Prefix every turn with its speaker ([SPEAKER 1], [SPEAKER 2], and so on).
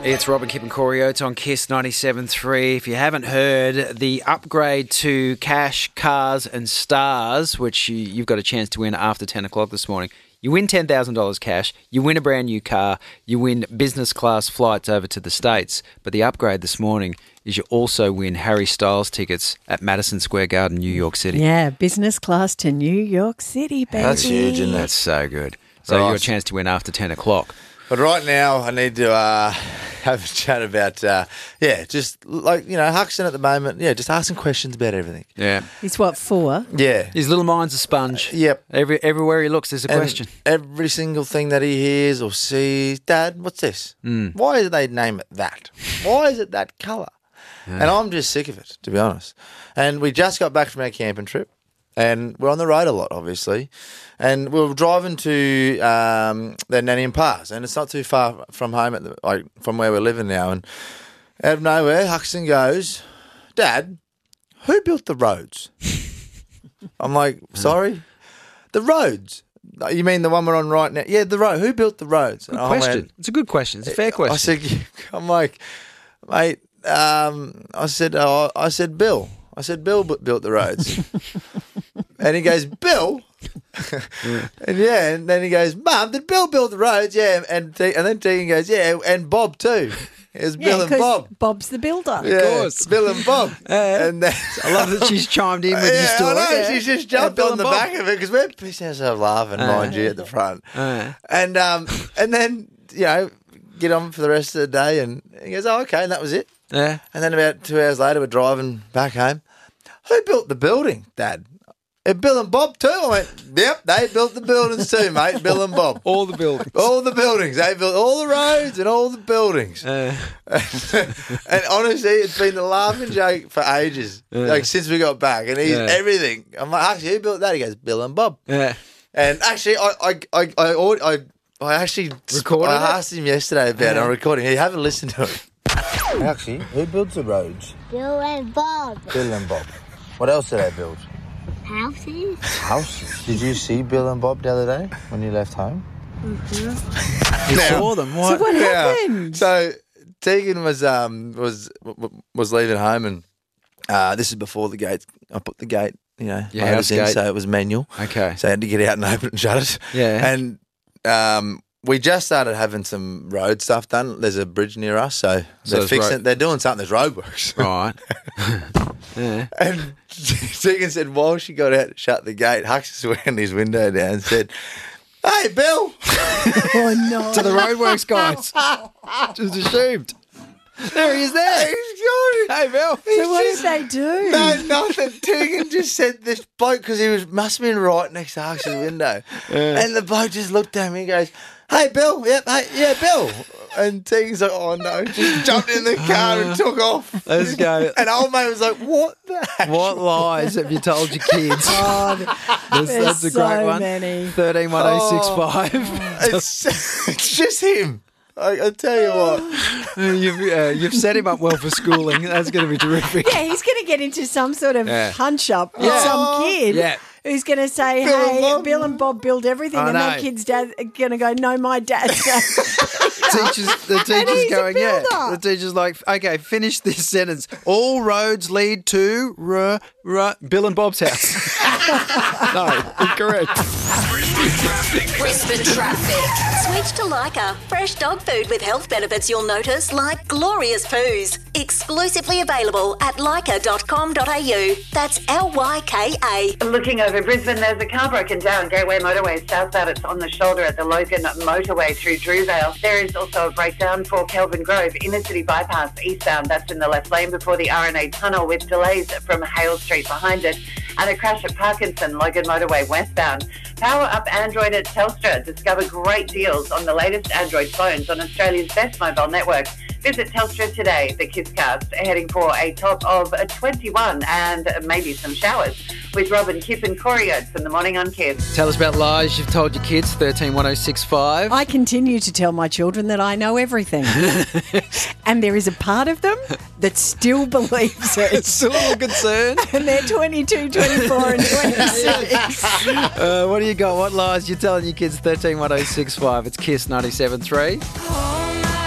[SPEAKER 1] It's Robin, Kip and Corey Oates on KISS 97.3. If you haven't heard, the upgrade to Cash, Cars and Stars, which you've got a chance to win after 10 o'clock this morning. You win $10,000 cash, you win a brand new car, you win business class flights over to the States. But the upgrade this morning is you also win Harry Styles tickets at Madison Square Garden, New York City.
[SPEAKER 2] Yeah, business class to New York City, baby.
[SPEAKER 3] That's huge, isn't it?
[SPEAKER 1] That's so good. So you've got a chance to win after 10 o'clock.
[SPEAKER 3] But right now, I need to have a chat about, just like, Huxton at the moment, just asking questions about everything.
[SPEAKER 1] Yeah.
[SPEAKER 2] He's what, 4?
[SPEAKER 3] Yeah.
[SPEAKER 1] His little mind's a sponge.
[SPEAKER 3] Yep.
[SPEAKER 1] Everywhere he looks, there's a
[SPEAKER 3] And
[SPEAKER 1] question.
[SPEAKER 3] every single thing that he hears or sees, Dad, what's this? Why did they name it that? Why is it that colour? And I'm just sick of it, to be honest. And we just got back from our camping trip. And we're on the road a lot, obviously. And we were driving to the Nanian Pass, and it's not too far from home, from where we're living now. And out of nowhere, Huxton goes, Dad, who built the roads? I'm like, sorry? The roads? You mean the one we're on right now? Yeah, the road. Who built the roads?
[SPEAKER 1] Good question. It's a good question. It's a fair question.
[SPEAKER 3] I'm like, mate, I said, Bill. I said, Bill built the roads. And he goes, Bill? and then he goes, Mum, did Bill build the roads? Yeah. And then Tegan goes, yeah, and Bob too. It was Bill and Bob.
[SPEAKER 2] Bob's the builder.
[SPEAKER 3] Yeah,
[SPEAKER 1] of course.
[SPEAKER 3] Bill and Bob. And then,
[SPEAKER 1] I love that she's chimed in with your story.
[SPEAKER 3] I know, she's just jumped
[SPEAKER 1] Bill
[SPEAKER 3] on the
[SPEAKER 1] and Bob.
[SPEAKER 3] back of it because we're pissing ourselves laughing, mind you, at the front. And then, get on for the rest of the day, and he goes, oh, okay, and that was it.
[SPEAKER 1] Yeah.
[SPEAKER 3] And then about 2 hours later, we're driving back home. Who built the building, Dad? Bill and Bob too? I went, yep, they built the buildings too, mate, Bill and Bob.
[SPEAKER 1] All the buildings.
[SPEAKER 3] All the buildings. They built all the roads and all the buildings. And honestly, it's been the laughing joke for ages, since we got back. And he's everything. I'm like, actually, who built that? He goes, Bill and Bob.
[SPEAKER 1] Yeah.
[SPEAKER 3] And actually, I actually
[SPEAKER 1] recorded
[SPEAKER 3] asked him yesterday about it. I'm recording. You haven't listened to it. Actually, who builds the roads?
[SPEAKER 4] Bill and Bob.
[SPEAKER 3] Bill and Bob. What else did they build?
[SPEAKER 4] Houses.
[SPEAKER 3] Houses. Did you see Bill and Bob the other day when you left home?
[SPEAKER 1] Mm-hmm. You saw them.
[SPEAKER 2] So what happened?
[SPEAKER 3] So Tegan was leaving home, and this is before the gate. I put the gate,
[SPEAKER 1] house
[SPEAKER 3] in,
[SPEAKER 1] gate.
[SPEAKER 3] so it was manual.
[SPEAKER 1] Okay.
[SPEAKER 3] So I had to get out and open it and shut it.
[SPEAKER 1] Yeah.
[SPEAKER 3] And we just started having some road stuff done. There's a bridge near us, so they're fixing. They're doing something. There's roadworks.
[SPEAKER 1] Right. Yeah.
[SPEAKER 3] And Tegan said while she got out to shut the gate, Hux just wound his window down and said, "Hey, Bill."
[SPEAKER 2] Oh, no.
[SPEAKER 1] To the roadworks guys. Just assumed. There he is there.
[SPEAKER 3] He's gone.
[SPEAKER 1] Hey, Bill.
[SPEAKER 2] So what did they do?
[SPEAKER 3] No, nothing. Tegan just said this bloke, because must have been right next to Hux's window. And the bloke just looked at me and goes, "Hey, Bill." Yep, hey, yeah, Bill. And Tegan's like, "Oh, no." Just jumped in the car and took off.
[SPEAKER 1] Let's go.
[SPEAKER 3] And old mate was like, "What the heck?"
[SPEAKER 1] What lies have you told your kids? That's a
[SPEAKER 2] so
[SPEAKER 1] great one.
[SPEAKER 2] many.
[SPEAKER 1] 131065.
[SPEAKER 3] It's just him. I tell you what.
[SPEAKER 1] You've set him up well for schooling. That's going to be terrific.
[SPEAKER 2] Yeah, he's going to get into some sort of punch-up with some kid who's going to say, Bill and Bob build everything, and that kid's dad going to go, no, my dad.
[SPEAKER 1] The teacher's going, The teacher's like, okay, finish this sentence. All roads lead to Bill and Bob's house. No, incorrect.
[SPEAKER 5] Brisbane traffic. Switch to Lyca. Fresh dog food with health benefits you'll notice, like glorious poos. Exclusively available at lyca.com.au. That's LYKA.
[SPEAKER 6] Looking over Brisbane, there's a car broken down Gateway Motorway southbound. It's on the shoulder at the Logan Motorway through Drewvale. There is also a breakdown for Kelvin Grove Inner City Bypass eastbound. That's in the left lane before the RNA Tunnel, with delays from Hale Street behind it. And a crash at Parkinson, Logan Motorway westbound. Power up Android at Telstra. Discover great deals on the latest Android phones on Australia's best mobile network. Visit Telstra today. The KissCast heading for a top of 21 and maybe some showers with Robin, Kip and Corey Oates in the morning on Kiss.
[SPEAKER 1] Tell us about lies you've told your kids, 131065.
[SPEAKER 2] I continue to tell my children that I know everything. And there is a part of them that still believes it.
[SPEAKER 1] It's still a little concerned.
[SPEAKER 2] And they're 22, 24 and 26.
[SPEAKER 1] What do you got? What lies you're telling your kids, 131065? It's KISS 97.3.